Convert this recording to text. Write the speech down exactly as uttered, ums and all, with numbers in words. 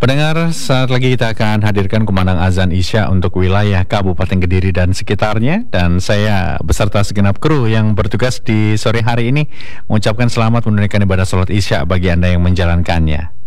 Pendengar, saat lagi kita akan hadirkan kumandang azan Isya untuk wilayah Kabupaten Kediri dan sekitarnya. Dan saya beserta segenap kru yang bertugas di sore hari ini mengucapkan selamat menunaikan ibadah sholat Isya bagi Anda yang menjalankannya.